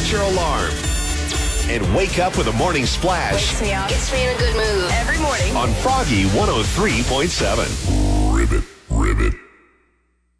set your alarm. And wake up with a morning splash. Wakes me up. Gets me in a good mood. Every morning. On Froggy 103.7. Ribbit.